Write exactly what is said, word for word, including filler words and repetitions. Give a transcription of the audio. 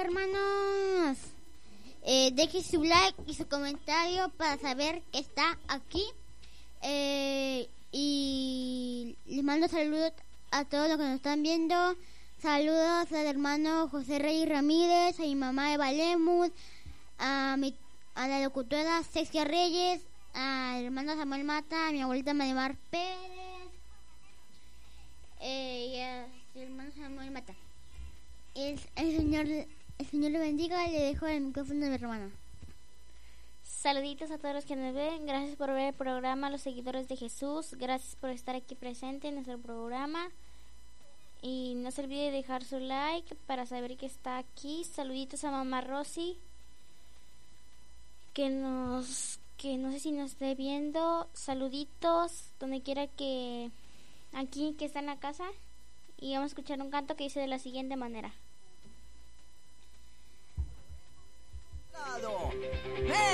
hermanos. Eh, deje su like y su comentario para saber que está aquí. Eh, y les mando saludos a todos los que nos están viendo. Saludos al hermano José Reyes Ramírez, a mi mamá Eva Lemus, a, mi, a la locutora Sexia Reyes, al hermano Samuel Mata, a mi abuelita Marimar Pérez, eh, y a mi hermano Samuel Mata. El, el Señor el Señor le bendiga. Le dejo el micrófono a mi hermana. Saluditos a todos los que nos ven. Gracias por ver el programa Los Seguidores de Jesús. Gracias por estar aquí presente en nuestro programa. Y no se olvide de dejar su like para saber que está aquí. Saluditos a mamá Rosy, que nos, que no sé si nos esté viendo. Saluditos donde quiera que aquí que está en la casa. Y vamos a escuchar un canto que dice de la siguiente manera.